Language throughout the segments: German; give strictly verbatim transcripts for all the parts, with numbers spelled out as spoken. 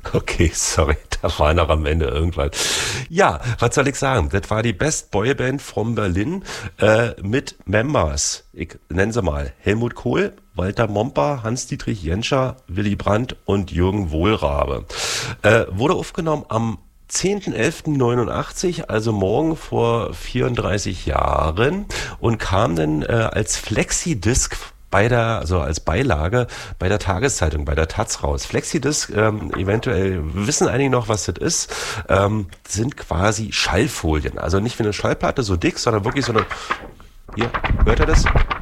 Okay, sorry, da war noch am Ende irgendwas. Ja, was soll ich sagen? Das war die Best Boyband von Berlin äh, mit Members. Ich nenne sie mal Helmut Kohl, Walter Momper, Hans-Dietrich Genscher, Willy Brandt und Jürgen Wohlrabe. Äh, wurde aufgenommen am zehnten elften neunundachtzig, also morgen vor vierunddreißig Jahren, und kam dann äh, als Flexidisc bei der, also als Beilage bei der Tageszeitung, bei der Taz raus. Flexidisc, ähm, eventuell wissen einige noch, was das ist, ähm, sind quasi Schallfolien. Also nicht wie eine Schallplatte, so dick, sondern wirklich so eine, hier, hört ihr das?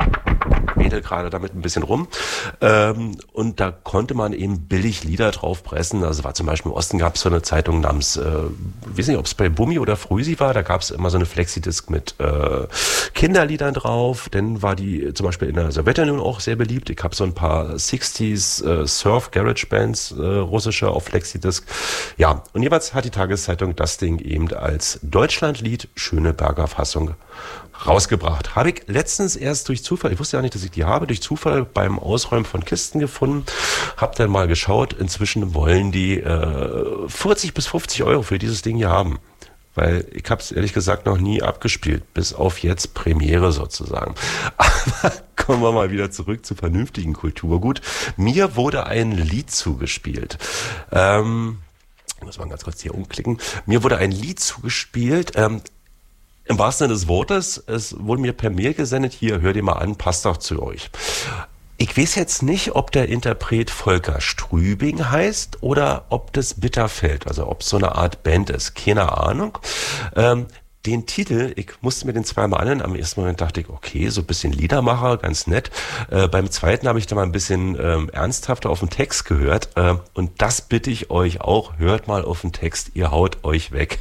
Wedel gerade damit ein bisschen rum. Ähm, und da konnte man eben billig Lieder drauf pressen. Also war zum Beispiel im Osten gab es so eine Zeitung namens, äh, ich weiß nicht, ob es bei Bummi oder Früsi war, da gab es immer so eine Flexidisc mit äh, Kinderliedern drauf. Dann war die zum Beispiel in der Sowjetunion auch sehr beliebt. Ich habe so ein paar sechziger äh, Surf Garage Bands, äh, russische auf Flexidisc. Ja, und jeweils hat die Tageszeitung das Ding eben als Deutschlandlied Schöneberger Fassung rausgebracht. Habe ich letztens erst durch Zufall, ich wusste ja nicht, dass ich die habe, durch Zufall beim Ausräumen von Kisten gefunden, habe dann mal geschaut, inzwischen wollen die äh, vierzig bis fünfzig Euro für dieses Ding hier haben. Weil ich habe es ehrlich gesagt noch nie abgespielt, bis auf jetzt Premiere sozusagen. Aber kommen wir mal wieder zurück zu vernünftigen Kulturgut. Mir wurde ein Lied zugespielt. Ähm, muss man ganz kurz hier umklicken. Mir wurde ein Lied zugespielt, ähm, im wahrsten Sinne des Wortes, es wurde mir per Mail gesendet, hier, hör dir mal an, passt doch zu euch. Ich weiß jetzt nicht, ob der Interpret Volker Strübing heißt oder ob das Bitterfeld, also ob es so eine Art Band ist, keine Ahnung. Ähm, den Titel, ich musste mir den zweimal anhören, am ersten Moment dachte ich, okay, so ein bisschen Liedermacher, ganz nett. Äh, beim zweiten habe ich da mal ein bisschen ähm, ernsthafter auf den Text gehört, äh, und das bitte ich euch auch, hört mal auf den Text, ihr haut euch weg.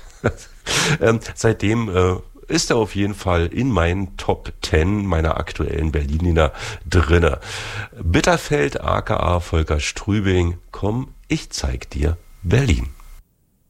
ähm, seitdem äh, ist er auf jeden Fall in meinen Top zehn meiner aktuellen Berliner drinne. Bitterfeld, aka Volker Strübing, komm, ich zeig dir Berlin.